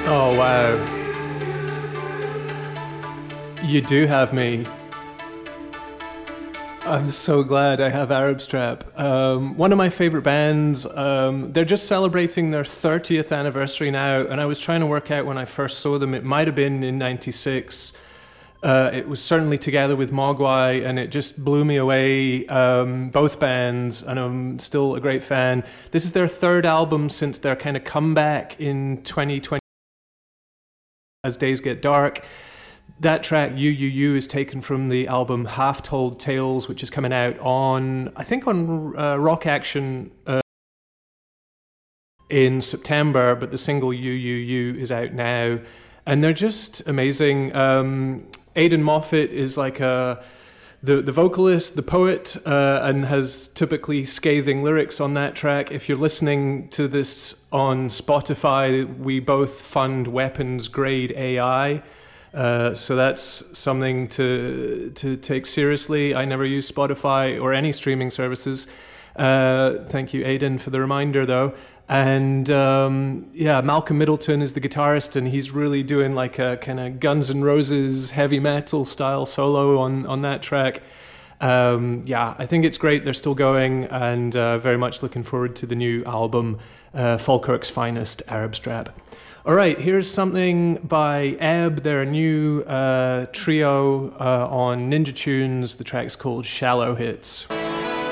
Oh, wow. You do have me. I'm so glad I have Arab Strap. One of my favorite bands. They're just celebrating their 30th anniversary now, and I was trying to work out when I first saw them. It might have been in '96. It was certainly together with Mogwai, and it just blew me away. Both bands, and I'm still a great fan. This is their third album since their kind of comeback in 2020, As Days Get Dark. That track, You, is taken from the album Half Told Tales, which is coming out on, I think, on Rock Action in September, but the single You is out now. And they're just amazing. Aidan Moffat is like the vocalist, the poet, and has typically scathing lyrics on that track. If you're listening to this on Spotify, we both fund weapons grade AI. So that's something to take seriously. I never use Spotify or any streaming services. Thank you, Aidan, for the reminder, though. And Malcolm Middleton is the guitarist, and he's really doing like a kind of Guns N' Roses heavy metal style solo on that track. I think it's great. They're still going, and very much looking forward to the new album, Falkirk's Finest, Arab Strap. All right, here's something by Ebb. They're a new trio on Ninja Tunes. The track's called Shallow Hits.